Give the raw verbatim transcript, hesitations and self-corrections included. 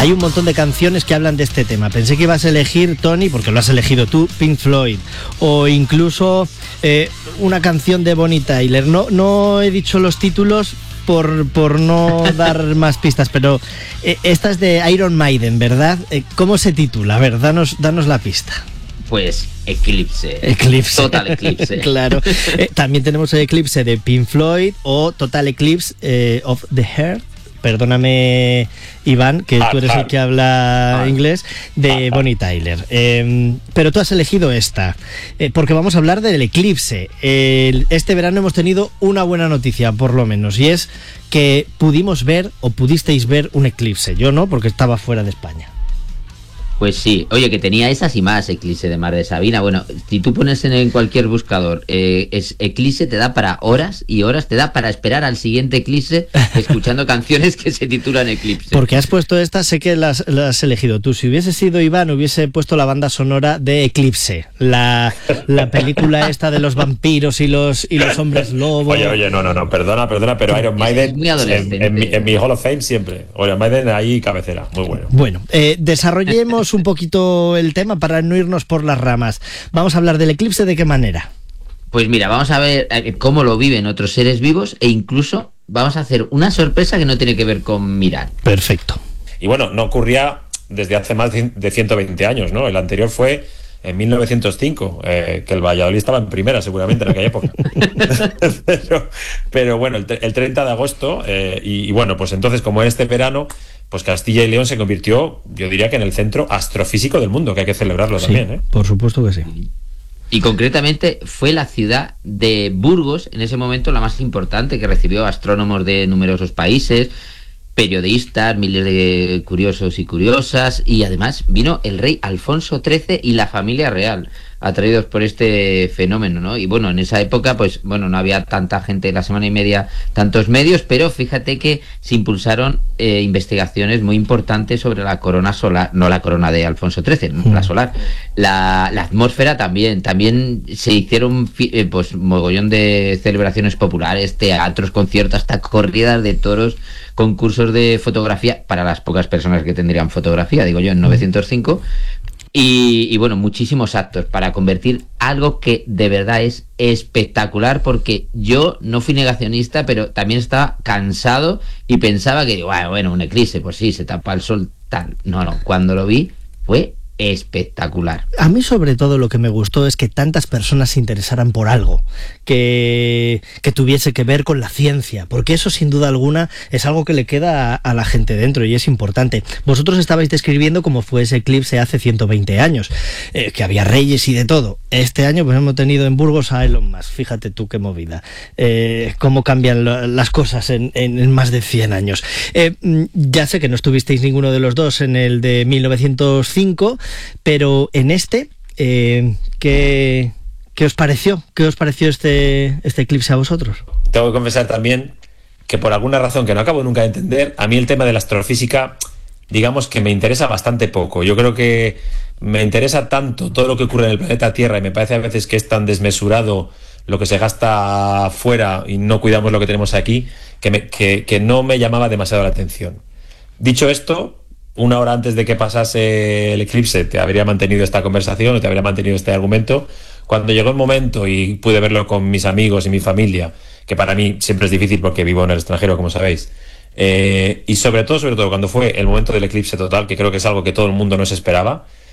hay un montón de canciones que hablan de este tema. Pensé que ibas a elegir, Tony, porque lo has elegido tú, Pink Floyd, o incluso eh, una canción de Bonnie Tyler. No, no he dicho los títulos por, por no dar más pistas, pero eh, esta es de Iron Maiden, ¿verdad? Eh, ¿Cómo se titula? A ver, danos, danos la pista. Pues Eclipse. Eclipse. Total Eclipse. Claro. Eh, también tenemos el Eclipse de Pink Floyd o Total Eclipse eh, of the Heart. Perdóname, Iván, que ah, tú eres ah, el que habla ah, inglés, de ah, Bonnie Tyler. Eh, pero tú has elegido esta, eh, porque vamos a hablar del eclipse. Eh, este verano hemos tenido una buena noticia, por lo menos, y es que pudimos ver, o pudisteis ver, un eclipse. Yo no, porque estaba fuera de España. Pues sí, oye, que tenía esas y más, Eclipse de Mar de Sabina. Bueno, si tú pones en, en cualquier buscador eh, es Eclipse, te da para horas y horas, te da para esperar al siguiente Eclipse escuchando canciones que se titulan Eclipse. Porque has puesto esta, sé que las, las has elegido tú. Si hubiese sido Iván, hubiese puesto la banda sonora de Eclipse, la, la película esta de los vampiros y los, y los hombres lobo. Oye, oye, no, no, no, perdona, perdona, pero Iron Maiden es muy adolescente. En, en, mi, en mi Hall of Fame siempre. Iron Maiden ahí cabecera, muy bueno. Bueno, eh, desarrollemos un poquito el tema para no irnos por las ramas. Vamos a hablar del eclipse, ¿de qué manera? Pues mira, vamos a ver cómo lo viven otros seres vivos e incluso vamos a hacer una sorpresa que no tiene que ver con mirar. Perfecto. Y bueno, no ocurría desde hace más de ciento veinte años, ¿no? El anterior fue en mil novecientos cinco, eh, que el Valladolid estaba en primera seguramente en aquella época. pero, pero bueno, el, el treinta de agosto, eh, y, y bueno, pues entonces como este verano, pues Castilla y León se convirtió, yo diría que en el centro astrofísico del mundo, que hay que celebrarlo sí, también, ¿eh? Por supuesto que sí. Y concretamente fue la ciudad de Burgos, en ese momento la más importante, que recibió astrónomos de numerosos países, periodistas, miles de curiosos y curiosas, y además vino el rey Alfonso trece y la familia real, atraídos por este fenómeno, ¿no? Y bueno, en esa época, pues bueno, no había tanta gente, la semana y media, tantos medios, pero fíjate que se impulsaron eh, investigaciones muy importantes sobre la corona solar, no la corona de Alfonso trece, mm. la solar, la, la atmósfera también, también se hicieron eh, pues mogollón de celebraciones populares, teatros, conciertos, hasta corridas de toros, concursos de fotografía para las pocas personas que tendrían fotografía, digo yo, en novecientos cinco, y, y bueno, muchísimos actos para convertir algo que de verdad es espectacular, porque yo no fui negacionista, pero también estaba cansado y pensaba que, bueno, bueno, un eclipse, pues sí, se tapa el sol, tal. No, no, cuando lo vi fue espectacular. A mí sobre todo lo que me gustó es que tantas personas se interesaran por algo que, que tuviese que ver con la ciencia, porque eso sin duda alguna es algo que le queda a, a la gente dentro y es importante. Vosotros estabais describiendo cómo fue ese eclipse hace ciento veinte años, eh, que había reyes y de todo. Este año pues hemos tenido en Burgos a Elon Musk, fíjate tú qué movida, eh, cómo cambian lo, las cosas en, en, en más de cien años. Eh, ya sé que no estuvisteis ninguno de los dos en el de mil novecientos cinco, pero en este, eh, ¿qué, ¿qué os pareció? ¿Qué os pareció este, este eclipse a vosotros? Tengo que confesar también que por alguna razón que no acabo nunca de entender, a mí el tema de la astrofísica, digamos que me interesa bastante poco. Yo creo que me interesa tanto todo lo que ocurre en el planeta Tierra y me parece a veces que es tan desmesurado lo que se gasta fuera y no cuidamos lo que tenemos aquí, que, me, que, que no me llamaba demasiado la atención. Dicho esto, una hora antes de que pasase el eclipse te habría mantenido esta conversación o te habría mantenido este argumento. Cuando llegó el momento y pude verlo con mis amigos y mi familia, que para mí siempre es difícil porque vivo en el extranjero, como sabéis, eh, y sobre todo, sobre todo cuando fue el momento del eclipse total, que creo que es algo que todo el mundo no se esperaba,